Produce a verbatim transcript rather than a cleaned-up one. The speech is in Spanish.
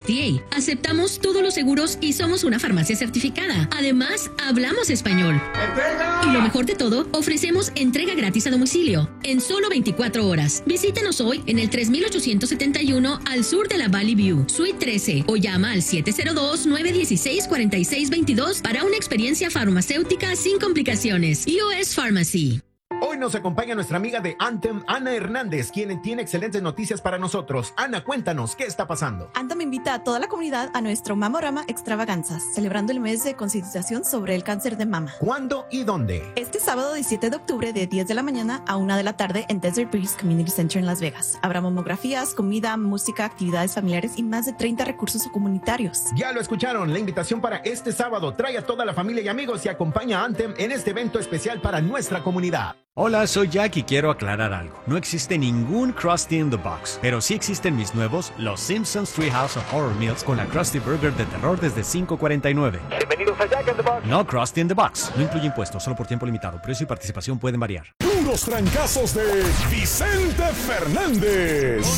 T A. Aceptamos todos los seguros y somos una farmacia certificada. Además, hablamos español. Y lo mejor de todo, ofrecemos entrega gratis a domicilio en solo veinticuatro horas. Visítenos hoy en el tres mil ochocientos setenta y uno al sur de la Valley View, Suite trece, o llama al siete cero dos, nueve uno seis, cuatro seis dos dos para una experiencia farmacéutica sin complicaciones. U S Pharmacy. Hoy nos acompaña nuestra amiga de Anthem, Ana Hernández, quien tiene excelentes noticias para nosotros. Ana, cuéntanos, ¿qué está pasando? Anthem invita a toda la comunidad a nuestro Mamorama Extravaganzas, celebrando el mes de concientización sobre el cáncer de mama. ¿Cuándo y dónde? Este sábado diecisiete de octubre de diez de la mañana a una de la tarde en Desert Breeze Community Center en Las Vegas. Habrá mamografías, comida, música, actividades familiares y más de treinta recursos comunitarios. Ya lo escucharon, la invitación para este sábado. Trae a toda la familia y amigos y acompaña a Anthem en este evento especial para nuestra comunidad. Hola, soy Jack y quiero aclarar algo. No existe ningún Krusty in the Box, pero sí existen mis nuevos Los Simpsons Treehouse of Horror Meals con la Krusty Burger de terror desde cinco cuarenta y nueve. Bienvenidos a Jack in the Box. No Krusty in the Box. No incluye impuestos, solo por tiempo limitado. Precio y participación pueden variar. Puros trancazos de Vicente Fernández.